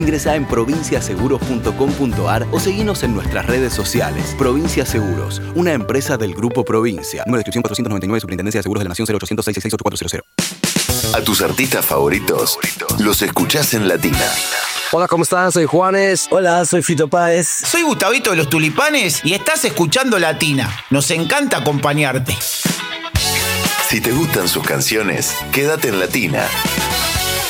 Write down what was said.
Ingresá en provinciaseguros.com.ar o seguinos en nuestras redes sociales. Provincia Seguros, una empresa del Grupo Provincia. Número de inscripción 499, Superintendencia de Seguros de la Nación, 0800 666 8400. A tus artistas favoritos los escuchás en Latina. Hola, ¿cómo estás? Soy Juanes. Hola, soy Fito Páez. Soy Gustavito de los Tulipanes y estás escuchando Latina. Nos encanta acompañarte. Si te gustan sus canciones, quédate en Latina.